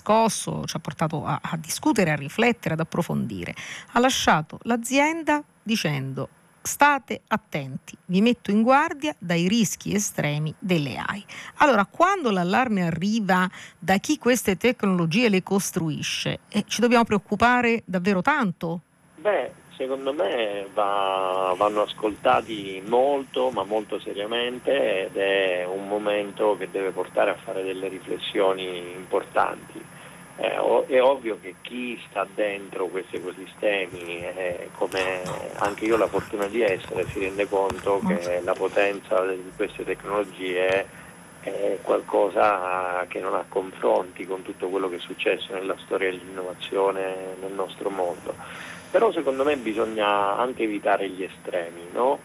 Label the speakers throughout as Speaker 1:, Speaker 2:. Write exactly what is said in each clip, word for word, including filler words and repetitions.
Speaker 1: scosso, ci ha portato a, a discutere, a riflettere, ad approfondire. Ha lasciato l'azienda dicendo: state attenti, vi metto in guardia dai rischi estremi delle A I. Allora, quando l'allarme arriva da chi queste tecnologie le costruisce, eh, ci dobbiamo preoccupare davvero tanto?
Speaker 2: Beh, secondo me va, vanno ascoltati molto, ma molto seriamente, ed è un momento che deve portare a fare delle riflessioni importanti. Eh, è ovvio che chi sta dentro questi ecosistemi, eh, come anche io ho la fortuna di essere, si rende conto che la potenza di queste tecnologie è qualcosa che non ha confronti con tutto quello che è successo nella storia dell'innovazione nel nostro mondo. Però secondo me bisogna anche evitare gli estremi, no?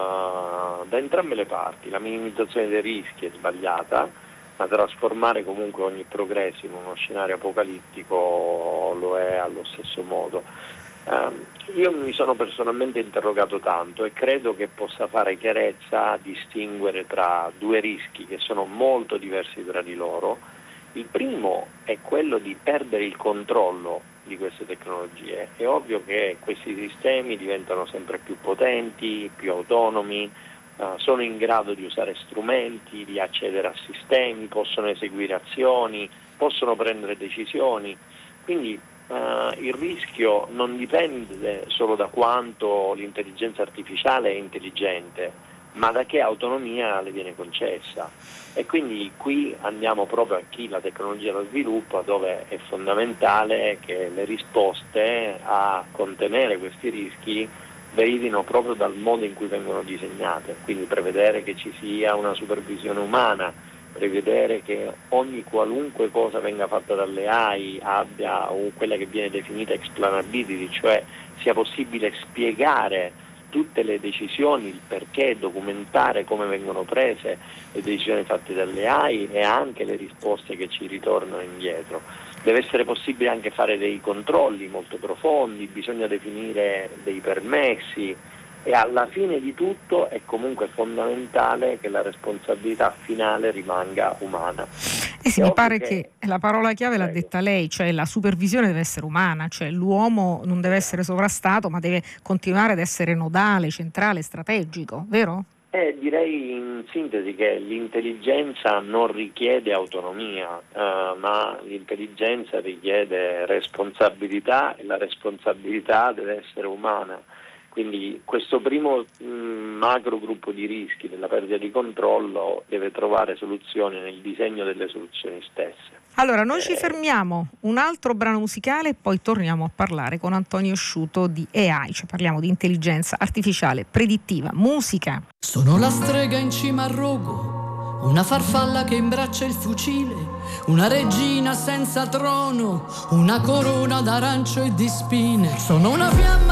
Speaker 2: Uh, da entrambe le parti. La minimizzazione dei rischi è sbagliata, ma trasformare comunque ogni progresso in uno scenario apocalittico lo è allo stesso modo. Um, io mi sono personalmente interrogato tanto e credo che possa fare chiarezza a distinguere tra due rischi che sono molto diversi tra di loro. Il primo è quello di perdere il controllo di queste tecnologie. È ovvio che questi sistemi diventano sempre più potenti, più autonomi, Uh, sono in grado di usare strumenti, di accedere a sistemi, possono eseguire azioni, possono prendere decisioni. Quindi uh, il rischio non dipende solo da quanto l'intelligenza artificiale è intelligente, ma da che autonomia le viene concessa. E quindi qui andiamo proprio a chi la tecnologia la sviluppa, dove è fondamentale che le risposte a contenere questi rischi derivino proprio dal modo in cui vengono disegnate, quindi prevedere che ci sia una supervisione umana, prevedere che ogni qualunque cosa venga fatta dalle A I abbia quella che viene definita explainability, cioè sia possibile spiegare tutte le decisioni, il perché, documentare come vengono prese le decisioni fatte dalle A I e anche le risposte che ci ritornano indietro. Deve essere possibile anche fare dei controlli molto profondi, bisogna definire dei permessi e alla fine di tutto è comunque fondamentale che la responsabilità finale rimanga umana.
Speaker 1: E sì, mi pare che, che la parola chiave l'ha detta lei, cioè la supervisione deve essere umana, cioè l'uomo non deve essere sovrastato, ma deve continuare ad essere nodale, centrale, strategico, vero?
Speaker 2: Eh, direi in sintesi che l'intelligenza non richiede autonomia, eh, ma l'intelligenza richiede responsabilità e la responsabilità deve essere umana. Quindi questo primo mh, macro gruppo di rischi della perdita di controllo deve trovare soluzioni nel disegno delle soluzioni stesse.
Speaker 1: Allora, noi eh... ci fermiamo, un altro brano musicale e poi torniamo a parlare con Antonio Sciuto di A I, cioè parliamo di intelligenza artificiale predittiva. Musica.
Speaker 3: Sono la strega in cima al rogo, una farfalla che imbraccia il fucile, una regina senza trono, una corona d'arancio e di spine. Sono una fiamma